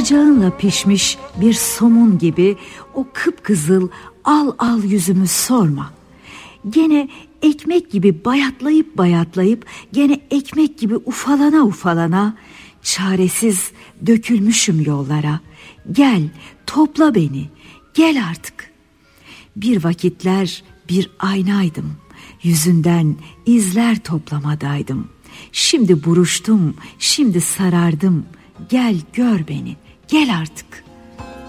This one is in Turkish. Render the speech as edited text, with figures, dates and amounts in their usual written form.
sıcağınla pişmiş bir somun gibi o kıpkızıl al al yüzümü sorma. Gene ekmek gibi bayatlayıp gene ekmek gibi ufalana çaresiz dökülmüşüm yollara. Gel topla beni, gel artık. Bir vakitler bir aynaydım, yüzünden izler toplamadaydım. Şimdi buruştum, şimdi sarardım. Gel gör beni, gel artık.